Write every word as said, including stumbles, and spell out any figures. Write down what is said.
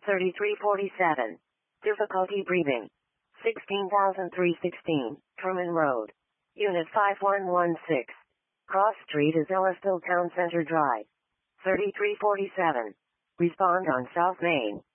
thirty-three forty-seven. Difficulty breathing. sixteen thousand three hundred sixteen, Truman Road. Unit five one one six. Cross Street is Ellisville Town Center Drive. thirty-three forty-seven. Respond on South Main.